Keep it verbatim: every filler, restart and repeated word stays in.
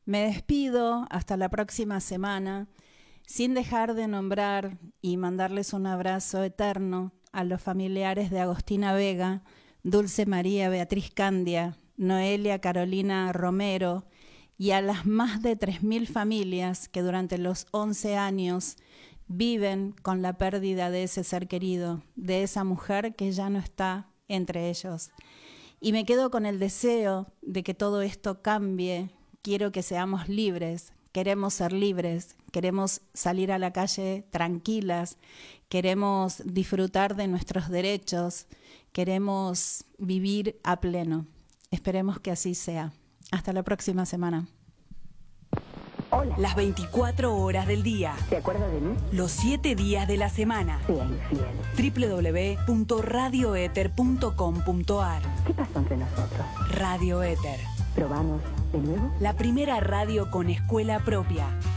Me despido hasta la próxima semana, sin dejar de nombrar y mandarles un abrazo eterno a los familiares de Agostina Vega, Dulce María Beatriz Candia, Noelia Carolina Romero y a las más de tres mil familias que durante los once años viven con la pérdida de ese ser querido, de esa mujer que ya no está entre ellos. Y me quedo con el deseo de que todo esto cambie. Quiero que seamos libres, queremos ser libres, queremos salir a la calle tranquilas, queremos disfrutar de nuestros derechos, queremos vivir a pleno. Esperemos que así sea. Hasta la próxima semana. Hola. Las veinticuatro horas del día. ¿Se acuerda de mí? Los siete días de la semana. Sea infiel. doble u doble u doble u punto radio éter punto com punto a r. ¿Qué pasó entre nosotros? Radio Éter. ¿Probamos de nuevo? La primera radio con escuela propia.